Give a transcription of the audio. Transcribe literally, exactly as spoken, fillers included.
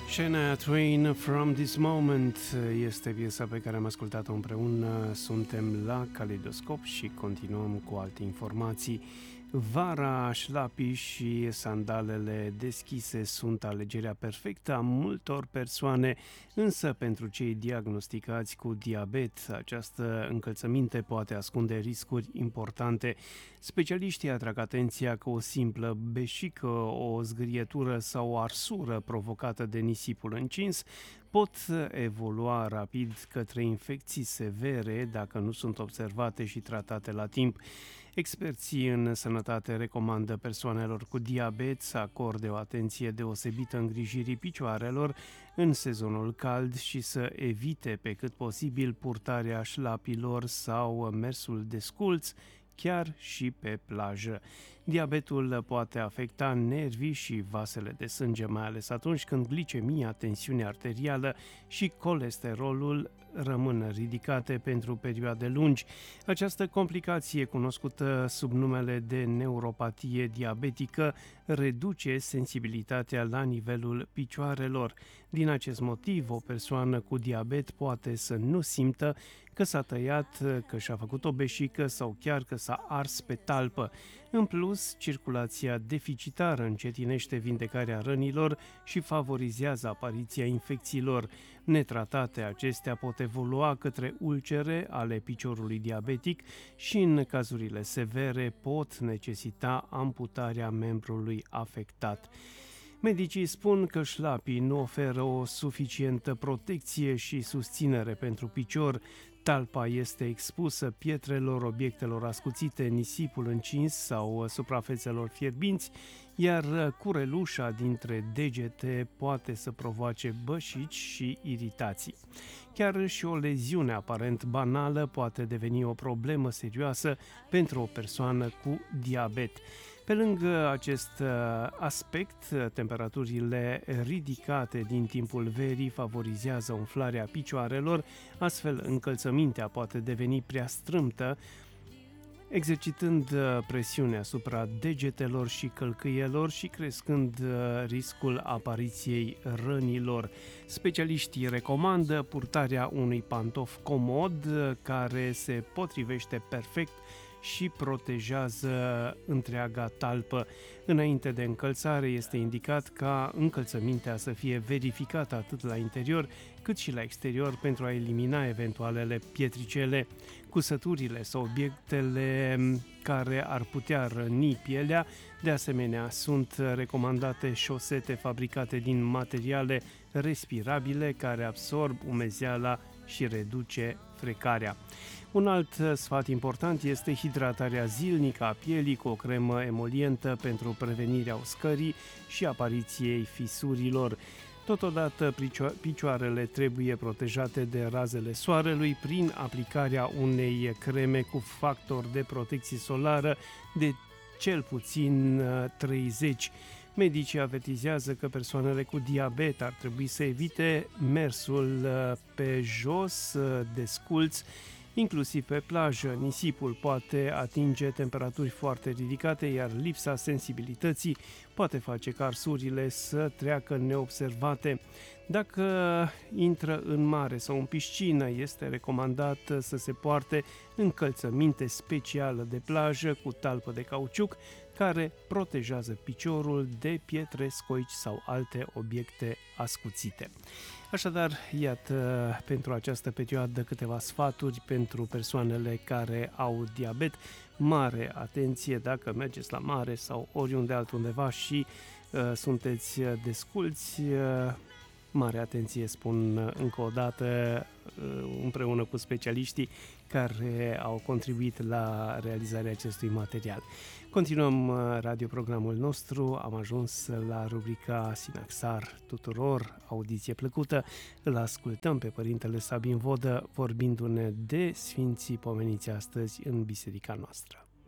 Shania Twain, From This Moment, este piesa pe care am ascultat-o împreună. Suntem la Caleidoscop și continuăm cu alte informații. Vara, șlapii și sandalele deschise sunt alegerea perfectă a multor persoane, însă pentru cei diagnosticați cu diabet, această încălțăminte poate ascunde riscuri importante. Specialiștii atrag atenția că o simplă beșică, o zgârietură sau o arsură provocată de nisipul încins pot evolua rapid către infecții severe dacă nu sunt observate și tratate la timp. Experții în sănătate recomandă persoanelor cu diabet să acorde o atenție deosebită îngrijirii picioarelor în sezonul cald și să evite pe cât posibil purtarea șlapilor sau mersul desculț, chiar și pe plajă. Diabetul poate afecta nervii și vasele de sânge, mai ales atunci când glicemia, tensiunea arterială și colesterolul rămân ridicate pentru perioade lungi. Această complicație, cunoscută sub numele de neuropatie diabetică, reduce sensibilitatea la nivelul picioarelor. Din acest motiv, o persoană cu diabet poate să nu simtă că s-a tăiat, că și-a făcut o beșică sau chiar că s-a ars pe talpă. În plus, circulația deficitară încetinește vindecarea rănilor și favorizează apariția infecțiilor. Netratate, acestea pot evolua către ulcere ale piciorului diabetic și, în cazurile severe, pot necesita amputarea membrului afectat. Medicii spun că șlapii nu oferă o suficientă protecție și susținere pentru picior. Talpa este expusă pietrelor, obiectelor ascuțite, nisipul încins sau suprafețelor fierbinți, iar curelușa dintre degete poate să provoace bășici și iritații. Chiar și o leziune aparent banală poate deveni o problemă serioasă pentru o persoană cu diabet. Pe lângă acest aspect, temperaturile ridicate din timpul verii favorizează umflarea picioarelor, astfel încălțămintea poate deveni prea strâmtă, exercitând presiune asupra degetelor și călcâielor și crescând riscul apariției rănilor. Specialiștii recomandă purtarea unui pantof comod care se potrivește perfect și protejează întreaga talpă. Înainte de încălțare este indicat ca încălțămintea să fie verificată atât la interior cât și la exterior pentru a elimina eventualele pietricele. Cusăturile sau obiectele care ar putea răni pielea, de asemenea, sunt recomandate șosete fabricate din materiale respirabile care absorb umezeala și reduce frecarea. Un alt sfat important este hidratarea zilnică a pielii cu o cremă emolientă pentru prevenirea uscării și apariției fisurilor. Totodată, picioarele trebuie protejate de razele soarelui prin aplicarea unei creme cu factor de protecție solară de cel puțin treizeci. Medicii avertizează că persoanele cu diabet ar trebui să evite mersul pe jos, desculț, inclusiv pe plajă. Nisipul poate atinge temperaturi foarte ridicate, iar lipsa sensibilității poate face ca arsurile să treacă neobservate. Dacă intră în mare sau în piscină, este recomandat să se poarte încălțăminte specială de plajă cu talpă de cauciuc care protejează piciorul de pietre, scoici sau alte obiecte ascuțite. Așadar, iată pentru această perioadă câteva sfaturi pentru persoanele care au diabet. Mare atenție dacă mergeți la mare sau oriunde altundeva și uh, sunteți desculți. Uh, Mare atenție, spun încă o dată, împreună cu specialiștii care au contribuit la realizarea acestui material. Continuăm radioprogramul nostru, am ajuns la rubrica Sinaxar tuturor, audiție plăcută. Îl ascultăm pe Părintele Sabin Vodă vorbindu-ne de Sfinții pomeniți astăzi în biserica noastră.